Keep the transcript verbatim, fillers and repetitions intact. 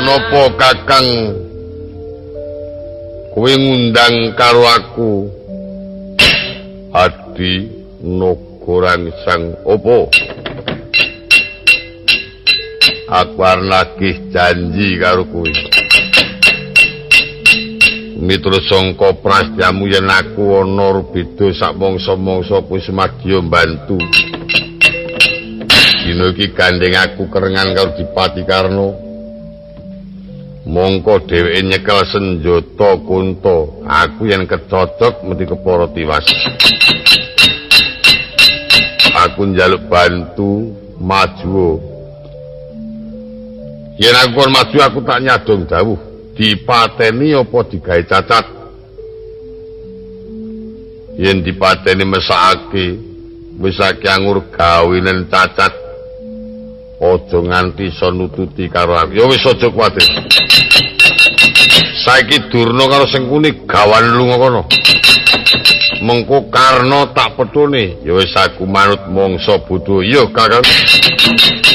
Napa Kakang kowe ngundang karo aku Adi Nogoran Sang opo? Aku arep nagih janji karo kowe. Miturut sangka prastiamu yen aku ana beda sak mangsa-mangsa kowe semadya mbantu. Dina iki gandeng aku kerengan karo Dipati Karna. Mongko dheweke nyekel senjata Kunta, aku yen kecocok mesti kepara tiwas. Aku njaluk bantu maju. Yen aku kon maju aku tak nyadong dawuh, dipateni apa digawe cacat. Yen dipateni mesakake, wis akeh angur gawenen cacat. Aja nganti iso nututi karo aku. Ya wis aja kuwatir. Saiki Durna karo Sengkuni gawan lunga kono. Mengko Karna tak petune, ya wis aku manut mangsa budaya, Kakang.